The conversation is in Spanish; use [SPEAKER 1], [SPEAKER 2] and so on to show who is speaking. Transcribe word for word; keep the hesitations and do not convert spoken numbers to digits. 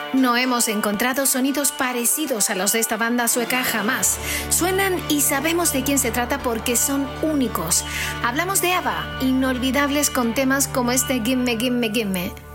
[SPEAKER 1] No hemos encontrado sonidos parecidos a los de esta banda sueca jamás. Suenan y sabemos de quién se trata porque son únicos. Hablamos de ABBA, inolvidables con temas como este Gimme, Gimme, Gimme.